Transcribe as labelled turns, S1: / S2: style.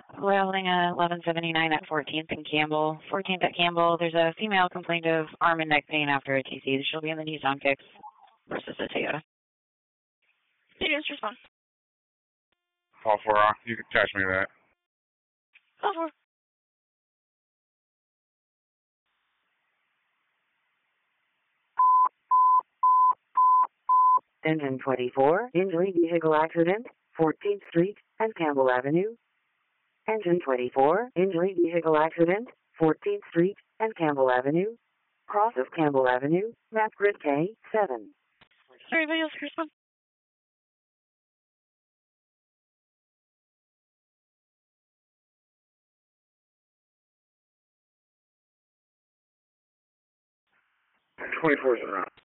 S1: Welding 1179 at 14th and Campbell. 14th at Campbell, there's a female complaint of arm and neck pain after a TC. She'll be in the Nissan Kicks versus a Toyota.
S2: Yes, respond.
S3: Call for, you can attach me to that.
S2: Call for.
S4: Engine 24, injury vehicle accident, 14th Street and Campbell Avenue. Engine 24, injury vehicle accident, 14th Street and Campbell Avenue. Cross of Campbell Avenue, map grid K7.
S2: Everybody else respond.
S3: '24's around.